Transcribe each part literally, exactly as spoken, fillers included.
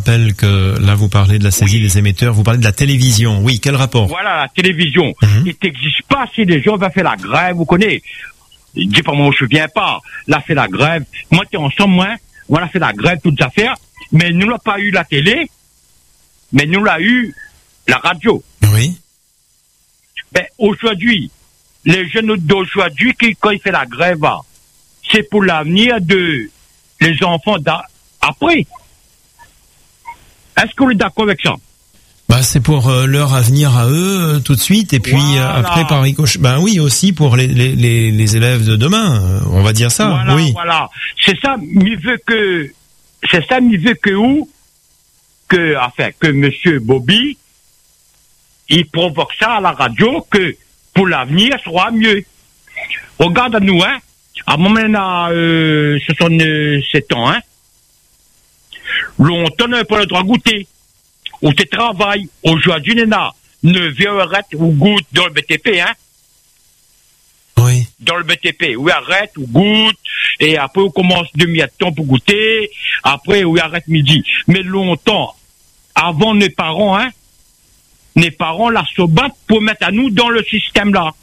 rappelle que là, vous parlez de la saisie oui. des émetteurs, vous parlez de la télévision. Oui, quel rapport? Voilà, la télévision. Mm-hmm. Il n'existe pas si les gens veulent faire la grève, vous connaissez. Dis pas moi, je viens pas. Là, fait la grève. Moi, t'es ensemble, moi. On a fait la grève, toutes les affaires. Mais nous n'a pas eu la télé. Mais nous l'a eu la radio. Oui. Ben, aujourd'hui, les jeunes d'aujourd'hui, qui, quand ils font la grève, c'est pour l'avenir de les enfants d'après. Est-ce que vous êtes d'accord avec ça? Bah, c'est pour euh, leur avenir à eux, euh, tout de suite, et puis voilà. euh, après par ricochet. Ben oui, aussi pour les, les, les, les élèves de demain, euh, on va dire ça. Voilà, oui. Voilà. C'est ça, il veut que, c'est ça, il veut que où, que, enfin, que Monsieur Bobby, il provoque ça à la radio, que pour l'avenir sera mieux. Regarde à nous, hein. À un moment, on a euh, soixante-sept ans, hein. Longtemps, on n'a pas le droit de goûter. Ou tu travailles. Aujourd'hui, on a neuf heures ou goûte dans le B T P, hein. Oui. Dans le B T P. Oui, arrête, ou goûte. Et après, on commence demi à temps pour goûter. Après, oui, arrête midi. Mais longtemps, avant nos parents, hein, les parents la se battent pour mettre à nous dans le système là.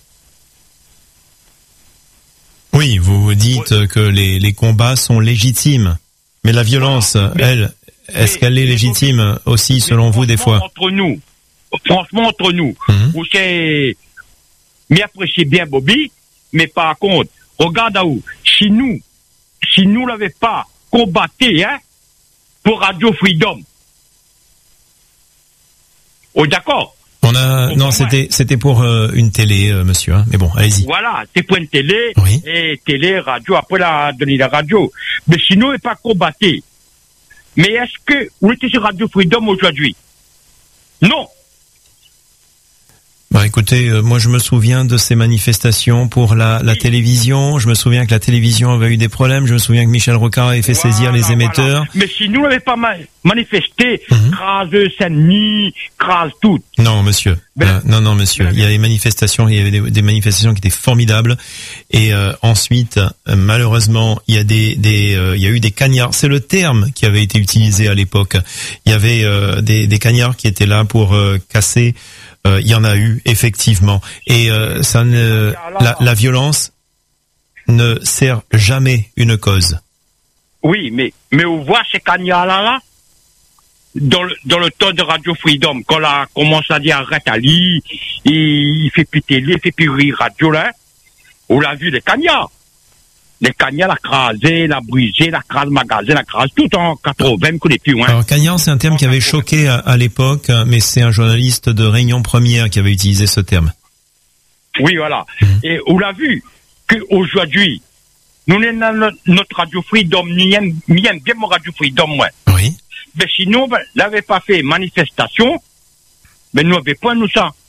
Oui, vous dites oui. que les, les combats sont légitimes. Mais la violence, voilà. mais, elle, est-ce mais, qu'elle est légitime mais, aussi selon vous des fois? Entre nous, franchement entre nous, mm-hmm. vous savez, mais appréciez bien Bobby, mais par contre, regarde à où, si nous, si nous l'avons pas combattu, hein, pour Radio Freedom. Oh, d'accord. On a, non, c'était, c'était pour euh, une télé, euh, monsieur, hein. Mais bon, allez-y. Voilà, c'est pour une télé, oui. et télé, radio, après la, donner la radio. Mais sinon, il n'est pas combattu. Mais est-ce que, vous êtes sur Radio Freedom aujourd'hui? Non. Bah écoutez, euh, moi je me souviens de ces manifestations pour la, la oui. télévision. Je me souviens que la télévision avait eu des problèmes. Je me souviens que Michel Rocard avait fait voilà, saisir les émetteurs. Voilà. Mais si nous n'avions pas ma- manifesté, mm-hmm. crase Saint-Denis, crase tout. Non, monsieur. Ben, euh, non, non, monsieur. Ben, il y a des manifestations, il y avait des, des manifestations qui étaient formidables. Et euh, ensuite, euh, malheureusement, il y a des, des, euh, il y a eu des cagnards. C'est le terme qui avait été utilisé à l'époque. Il y avait euh, des, des cagnards qui étaient là pour euh, casser. Euh, il y en a eu effectivement, et euh, ça ne, la, la violence ne sert jamais une cause. Oui, mais mais on voit ces cagnards là, là dans le dans le temps de Radio Freedom, quand on commence à dire arrête Ali, il, il fait plus télé, il fait plus rire radio là, on l'a vu les cagnards. Les cagnards, la crasé, la brisé, la crase magasin, la crase tout en quatre-vingts, qu'on est plus loin. Alors, cagnard, c'est un terme qui avait choqué à, à l'époque, mais c'est un journaliste de Réunion Première qui avait utilisé ce terme. Oui, voilà. Mmh. Et on l'a vu qu'aujourd'hui, nous, notre, notre Radio Freedom, nous aime bien mon Radio Freedom, moi. Oui. Mais sinon, ben, n'avait pas fait manifestation, mais nous n'avions pas nous ça.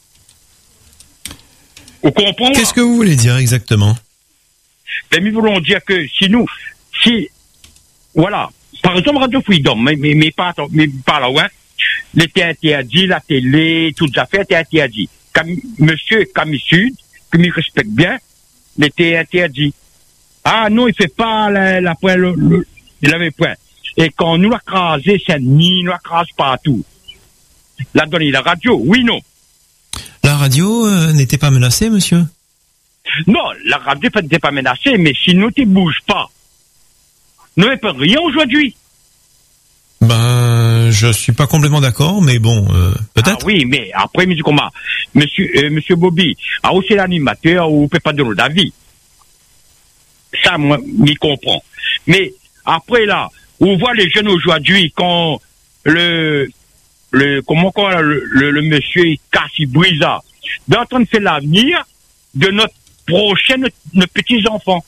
Vous comprenez? Qu'est-ce que vous voulez dire exactement? Mais nous voulons dire que si nous, si, voilà, par exemple Radio Freedom, mais, mais, mais pas, mais pas là, hein, l'été interdit, la télé, toutes les affaires étaient interdites. Cam, monsieur Camille Sud, que me respecte bien, l'été interdit. Ah non, il fait pas la, la point, le, le, il avait point. Et quand nous l'a crasé, Saint-Denis, nous l'a crasé partout. L'a donné la radio, oui, non. La radio euh, n'était pas menacée, monsieur? Non, la radio n'était pas menacée, mais si nous ne bouge pas, nous ne peut rien aujourd'hui. Ben, je suis pas complètement d'accord, mais bon, euh, peut-être. Ah oui, mais après, monsieur comment, monsieur, euh, monsieur Bobby, ah aussi l'animateur, ou peut pas donner d'avis. Ça, moi, m'y comprends. Mais après là, on voit les jeunes aujourd'hui quand le, le, comment quoi, le, le, le monsieur il casse, il brise là, il est en train de faire l'avenir de notre prochaine, nos petits-enfants.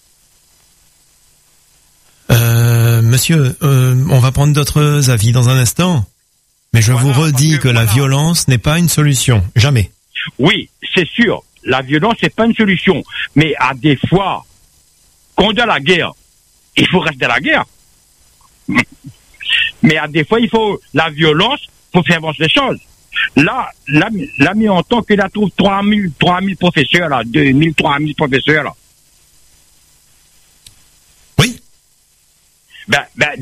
Euh, monsieur, euh, on va prendre d'autres avis dans un instant. Mais je voilà, vous redis que, que la voilà. violence n'est pas une solution. Jamais. Oui, c'est sûr. La violence n'est pas une solution. Mais à des fois, quand on est dans la guerre, il faut rester dans la guerre. Mais à des fois, il faut la violence pour faire avancer les choses. Là, là, là, mais en tant qu'il a trouvé trois mille, trois mille professeurs, là, deux mille, trois mille professeurs, là. Oui. Ben, ben,